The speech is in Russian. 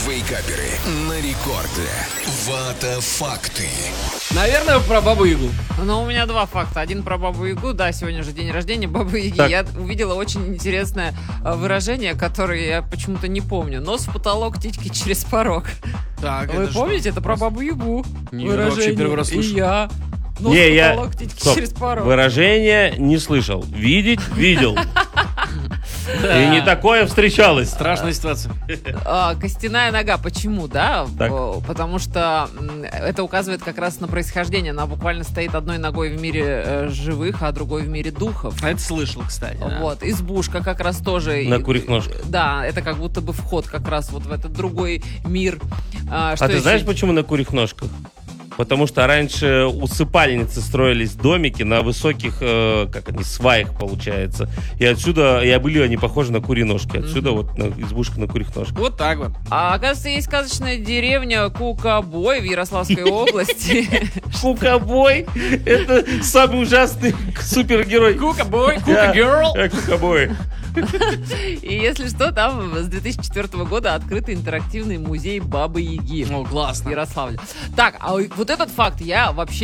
Вейкаперы на рекорде. Вата-факты. Наверное, про Бабу-Ягу. Ну, у меня два факта. Один про Бабу-Ягу. Да, сегодня же день рождения Бабы-Яги. Так. Я увидела очень интересное выражение, которое я почему-то не помню. Нос в потолок, титьки через порог. Так, Вы это помните? Это про Бабу-Ягу. Не, вообще первый раз И слышу. я. Нос Не, в я- потолок, титьки Стоп. через порог. Выражение не слышал. Видеть — видел. Да. И не такое встречалось. Страшная ситуация. Костяная нога. Почему, да? Так. Потому что это указывает как раз на происхождение. Она буквально стоит одной ногой в мире живых, а другой в мире духов. А это слышал, кстати. да. Вот, избушка как раз тоже. На курьих ножках. Да, это как будто бы вход как раз вот в этот другой мир. А ты знаешь, почему на курьих ножках? Потому что раньше усыпальницы строились домики на высоких, сваях, получается. И отсюда, были они похожи на курьи ножки. Отсюда вот избушка на курьих ножках. Вот так вот. А оказывается, есть сказочная деревня Кукабой в Ярославской области. Кукабой — это самый ужасный супергерой. Кука-бой, Да. кука-герл. Кукабой. И если что, там с 2004 года открытый интерактивный музей Бабы-Яги. О, В классно. Ярославле. Так, а вот этот факт я вообще